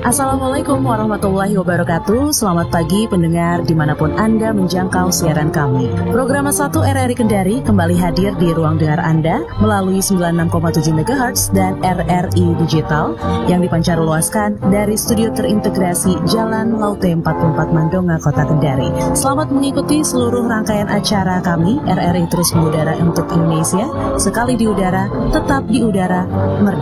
Assalamualaikum warahmatullahi wabarakatuh. Selamat pagi pendengar dimanapun Anda menjangkau siaran kami. Program 1 RRI Kendari kembali hadir di ruang dengar Anda melalui 96,7 MHz dan RRI Digital yang dipancarluaskan dari studio terintegrasi Jalan Laute 44 Mandonga, Kota Kendari. Selamat mengikuti seluruh rangkaian acara kami. RRI terus mengudara untuk Indonesia. Sekali di udara, tetap di udara, merdeka.